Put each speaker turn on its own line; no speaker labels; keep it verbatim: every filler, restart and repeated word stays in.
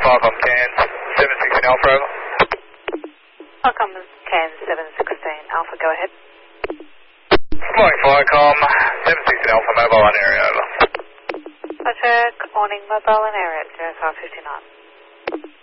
Falcom Cairns seven sixteen Alpha, over.
Falcom Cairns seven sixteen Alpha, go ahead.
Morning Falcom, seven sixteen Alpha, mobile on area, over.
Roger, good morning, mobile and area at zero five five nine.